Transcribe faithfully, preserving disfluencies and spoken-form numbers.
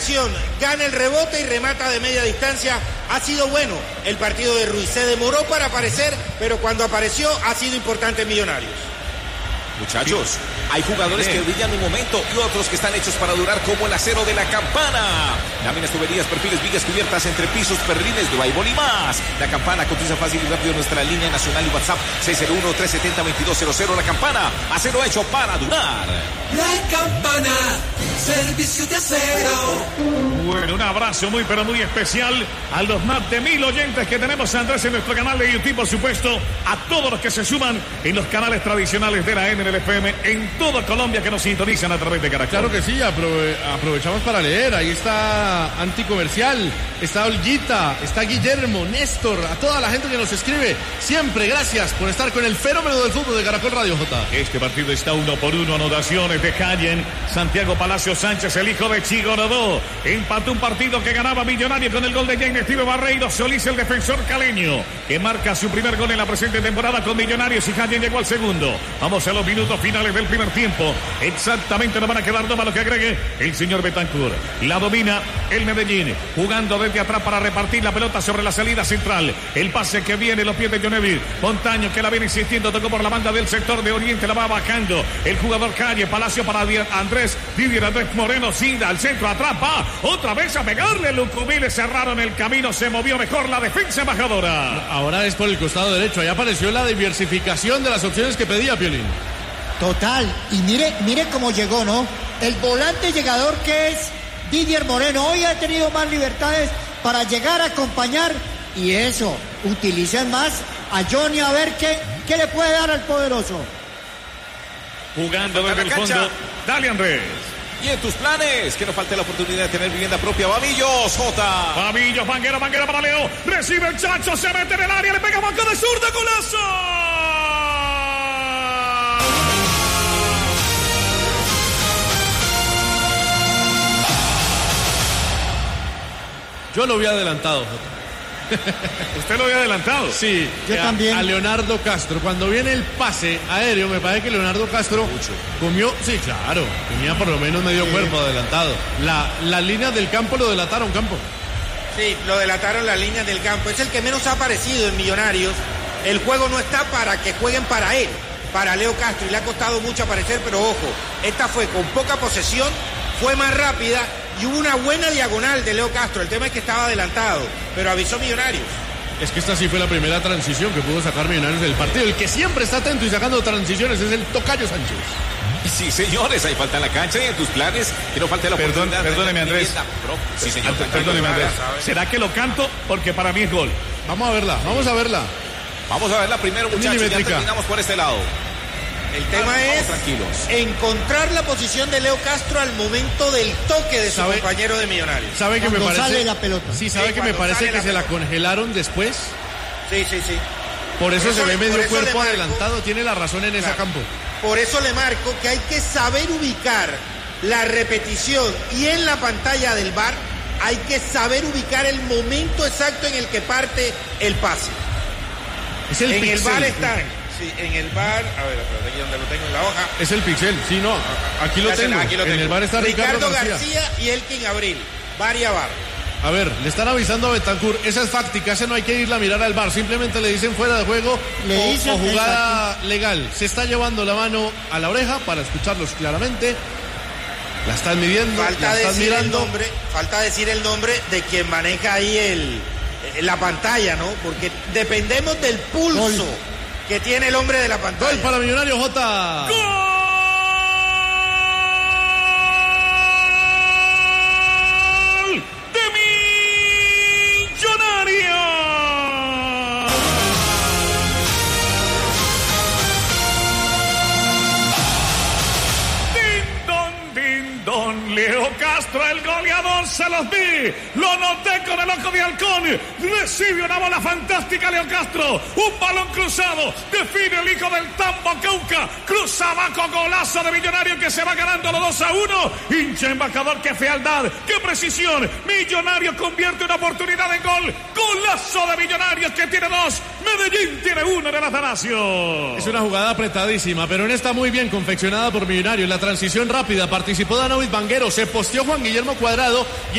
creación, gana el rebote y remata de media distancia. Ha sido bueno el partido de Ruiz. Se demoró para aparecer, pero cuando apareció ha sido importante en Millonarios. Muchachos, hay jugadores que brillan un momento y otros que están hechos para durar, como el acero de la Campana. Láminas, tuberías, perfiles, vigas cubiertas, entre pisos, perrines, drywall y más. La Campana cotiza fácil y rápido en nuestra línea nacional y WhatsApp seis cero uno, tres siete cero, dos dos cero cero. La Campana, acero hecho para durar. La Campana, servicio de acero. Bueno, un abrazo muy pero muy especial a los más de mil oyentes que tenemos, Andrés, en nuestro canal de YouTube, por supuesto, a todos los que se suman en los canales tradicionales de la N L F M en toda Colombia, que nos sintonizan a través de Caracol. Claro que sí, aprove aprovechamos para leer. Ahí está Anticomercial, está Olguita, está Guillermo, Néstor, a toda la gente que nos escribe. Siempre gracias por estar con el fenómeno del fútbol de Caracol Radio, J. Este partido está uno por uno, anotaciones de Callen, Santiago Palacio Sánchez, el hijo de Chigo Rodó. Empató un partido que ganaba Millonario con el gol de Jaime Steve Barreiro Solís, el defensor caleño, que marca su primer gol en la presente temporada con Millonarios, y Callen llegó al segundo. Vamos a los minutos finales del primer tiempo. Exactamente nos van a quedar dos, para lo que agregue el señor Betancur. La domina el Medellín, jugando desde atrás para repartir la pelota sobre la salida central. El pase que viene, los pies de Joneville Montaño, que la viene insistiendo, tocó por la banda del sector de Oriente, la va bajando el jugador Calle. Palacio para Andrés, Didier Andrés Moreno, Sinda al centro, atrapa, otra vez a pegarle. Lucumile cerraron el camino, se movió mejor la defensa embajadora. Ahora es por el costado derecho, ahí apareció la diversificación de las opciones que pedía Piolín. Total, y mire, mire cómo llegó, ¿no? El volante llegador que es Didier Moreno, hoy ha tenido más libertades para llegar a acompañar, y eso, utilicen más a Johnny a ver qué, qué le puede dar al poderoso. Jugando desde el fondo, dale Andrés. Y en tus planes, que no falte la oportunidad de tener vivienda propia. Babillos, J. Babillos, Vanguera, Vanguera para Leo. Recibe el Chacho, se mete en el área, le pega banco de zurda, golazo. Yo lo había adelantado, J. ¿Usted lo había adelantado? Sí, yo a, también. A Leonardo Castro. Cuando viene el pase aéreo, me parece que Leonardo Castro Mucho. comió, sí, claro, tenía por lo menos medio sí. cuerpo adelantado. La, las líneas del campo lo delataron, Campo. Sí, lo delataron las líneas del campo. Es el que menos ha aparecido en Millonarios. El juego no está para que jueguen para él, para Leo Castro, y le ha costado mucho aparecer, pero ojo, esta fue con poca posesión, fue más rápida y hubo una buena diagonal de Leo Castro. El tema es que estaba adelantado, pero avisó Millonarios. Es que esta sí fue la primera transición que pudo sacar Millonarios del partido. El que siempre está atento y sacando transiciones es el Tocayo Sánchez. Sí, señores, ahí falta la cancha y en tus planes que no falte la Perdón, oportunidad. Perdóneme, Andrés. Sí, señor. Perdóneme, Andrés. ¿Será que lo canto? Porque para mí es gol. Vamos a verla, vamos a verla. Vamos a verla primero, muchachos. Ya terminamos por este lado. El tema ah, es tranquilos. encontrar la posición de Leo Castro al momento del toque de su ¿Sabe? compañero de Millonarios. ¿Sabe que me parece? Sale la pelota. Sí, ¿sabe sí, que me parece que se la congelaron después? Sí, sí, sí. Por eso, por eso se ve le, medio cuerpo marco, adelantado, tiene la razón en claro, ese campo. Por eso le marco que hay que saber ubicar la repetición, y en la pantalla del V A R hay que saber ubicar el momento exacto en el que parte el pase. Es el en pixel. el V A R están. Sí, en el V A R, a ver, espérate, aquí donde lo tengo en la hoja. Es el pixel, sí, no, aquí lo, tengo. Aquí lo tengo. En el V A R está Ricardo, Ricardo García. García y Elkin Abril, V A R y a V A R. A ver, le están avisando a Betancur, esa es fáctica, esa no hay que irla a mirar al V A R, simplemente le dicen fuera de juego le o, dicen o jugada legal. Se está llevando la mano a la oreja para escucharlos claramente. La están midiendo, falta la están decir mirando. El nombre, falta decir el nombre de quien maneja ahí el, la pantalla, ¿no? Porque dependemos del pulso Gol. que tiene el hombre de la pantalla. Gol para Millonarios, J. ¡Gol! Leo Castro, el goleador, se los vi, lo noté con el ojo de halcón, recibe una bola fantástica Leo Castro, un balón cruzado, define el hijo del Tambo Cauca, cruza abajo, golazo de Millonario que se va ganando los dos a uno, hincha embajador, qué fealdad, qué precisión, Millonario convierte una oportunidad en gol, golazo de Millonarios que tiene dos, Medellín tiene uno de Atanasio. Es una jugada apretadísima, pero no está muy bien confeccionada por Millonarios, la transición rápida, participó Danovic Vanguero, se posteó Juan Guillermo Cuadrado.